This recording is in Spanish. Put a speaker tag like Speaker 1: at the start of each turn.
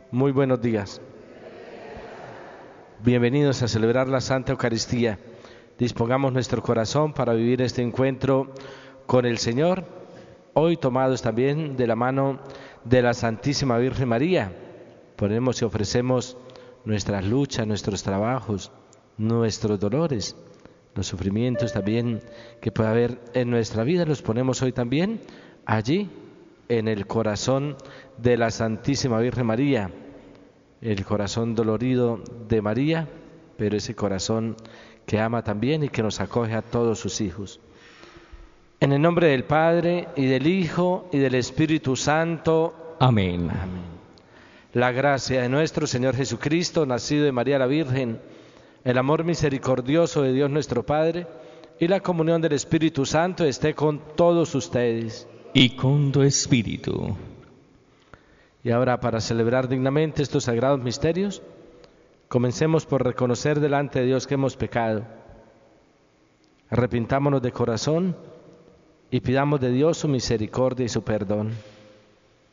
Speaker 1: Muy buenos días. Bienvenidos a celebrar la Santa Eucaristía. Dispongamos nuestro corazón para vivir este encuentro con el Señor, hoy tomados también de la mano de la Santísima Virgen María. Ponemos y ofrecemos nuestras luchas, nuestros trabajos, nuestros dolores, los sufrimientos también que pueda haber en nuestra vida, los ponemos hoy también allí, en el corazón de la Santísima Virgen María, el corazón dolorido de María, pero ese corazón que ama también y que nos acoge a todos sus hijos. En el nombre del Padre, y del Hijo, y del Espíritu Santo.
Speaker 2: Amén.
Speaker 1: Amén. La gracia de nuestro Señor Jesucristo, nacido de María la Virgen, el amor misericordioso de Dios nuestro Padre, y la comunión del Espíritu Santo esté con todos ustedes.
Speaker 2: Y con tu espíritu.
Speaker 1: Y ahora, para celebrar dignamente estos sagrados misterios, comencemos por reconocer delante de Dios que hemos pecado. Arrepintámonos de corazón y pidamos de Dios su misericordia y su perdón.